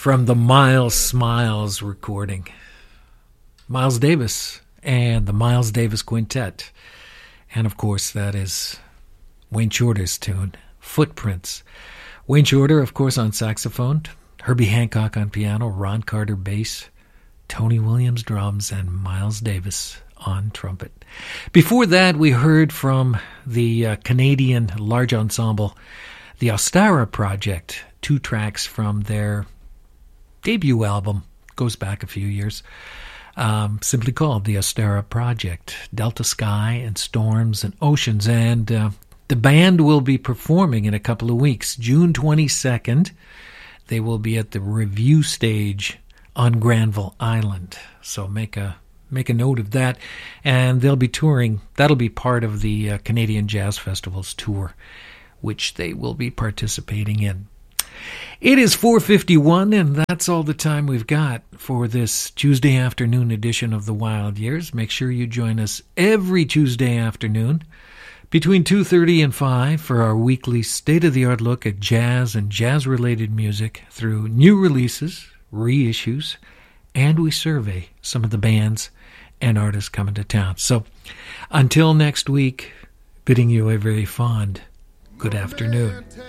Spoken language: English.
from the Miles Smiles recording. Miles Davis and the Miles Davis Quintet. And of course, that is Wayne Shorter's tune, Footprints. Wayne Shorter, of course, on saxophone, Herbie Hancock on piano, Ron Carter bass, Tony Williams drums, and Miles Davis on trumpet. Before that, we heard from the Canadian large ensemble, the Ostara Project, 2 tracks from their debut album, goes back a few years, simply called the Ostara Project, Delta Sky and Storms and Oceans. And the band will be performing in a couple of weeks. June 22nd, they will be at the Review Stage on Granville Island. So make a note of that. And they'll be touring. That'll be part of the Canadian Jazz Festival's tour, which they will be participating in. It is 4:51, and that's all the time we've got for this Tuesday afternoon edition of The Wild Years. Make sure you join us every Tuesday afternoon between 2:30 and 5 for our weekly state-of-the-art look at jazz and jazz-related music through new releases, reissues, and we survey some of the bands and artists coming to town. So until next week, bidding you a very fond good afternoon.